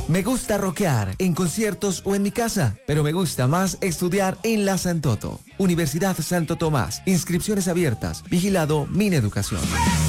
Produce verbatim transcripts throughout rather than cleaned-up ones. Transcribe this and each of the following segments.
Me gusta rockear en conciertos o en mi casa, pero me gusta más estudiar en la Santoto. Universidad Santo Tomás. Inscripciones abiertas. Vigilado Mineducación.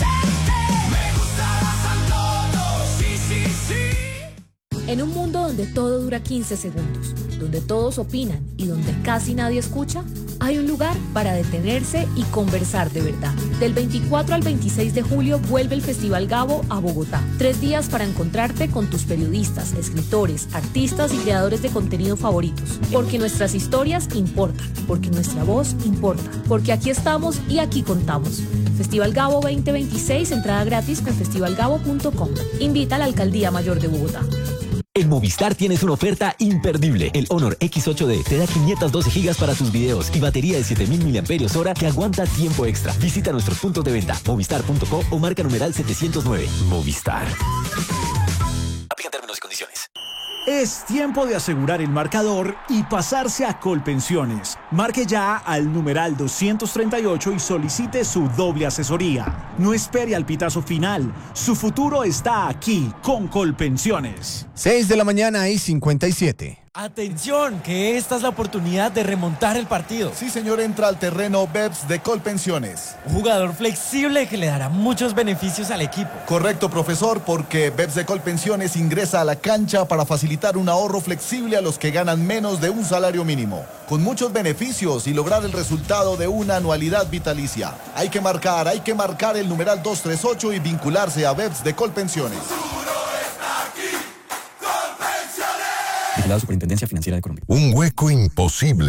En un mundo donde todo dura quince segundos, donde todos opinan y donde casi nadie escucha, hay un lugar para detenerse y conversar de verdad. Del veinticuatro al veintiséis de julio vuelve el Festival Gabo a Bogotá. Tres días para encontrarte con tus periodistas, escritores, artistas y creadores de contenido favoritos. Porque nuestras historias importan, porque nuestra voz importa, porque aquí estamos y aquí contamos. Festival Gabo veinte veintiséis, entrada gratis en festival gabo punto com. Invita a la Alcaldía Mayor de Bogotá. En Movistar tienes una oferta imperdible. El Honor X ocho D te da quinientos doce gigas para tus videos y batería de siete mil miliamperios hora que aguanta tiempo extra. Visita nuestros puntos de venta, movistar punto co o marca numeral setecientos nueve. Movistar. Aplican términos y condiciones. Es tiempo de asegurar el marcador y pasarse a Colpensiones. Marque ya al numeral doscientos treinta y ocho y solicite su doble asesoría. No espere al pitazo final. Su futuro está aquí con Colpensiones. seis de la mañana y cincuenta y siete. Atención, que esta es la oportunidad de remontar el partido. Sí, señor, entra al terreno Beps de Colpensiones. Un jugador flexible que le dará muchos beneficios al equipo. Correcto, profesor, porque Beps de Colpensiones ingresa a la cancha para facilitar un ahorro flexible a los que ganan menos de un salario mínimo, con muchos beneficios y lograr el resultado de una anualidad vitalicia. Hay que marcar, hay que marcar el numeral doscientos treinta y ocho y vincularse a Beps de Colpensiones. La Superintendencia Financiera de Colombia. Un hueco imposible